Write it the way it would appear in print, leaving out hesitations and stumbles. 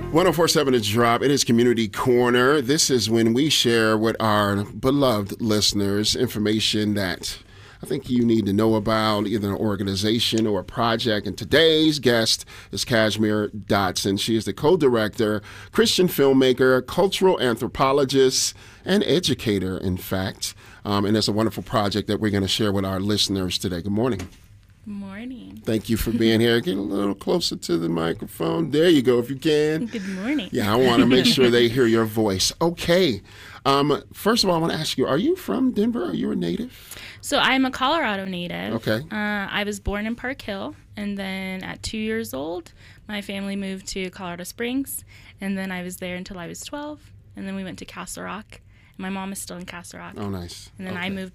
1047 The Drop. It is Community Corner. This is when we share with our beloved listeners information that I think you need to know about either an organization or a project. And today's guest is Kashmir Dotson. She is the co-director, Christian filmmaker, cultural anthropologist, and educator, in fact. And it's a wonderful project that we're going to share with our listeners today. Good morning. Morning. Thank you for being here. Get a little closer to the microphone. There you go, if you can. Good morning. Yeah, I want to make sure they hear your voice. Okay. First of all, I want to ask you, are you from Denver? Are you a native? So I'm a Colorado native. Okay. I was born in Park Hill, and then at 2 years old, my family moved to Colorado Springs, and then I was there until I was 12, and then we went to Castle Rock. My mom is still in Castle Rock. Oh, nice. And then I moved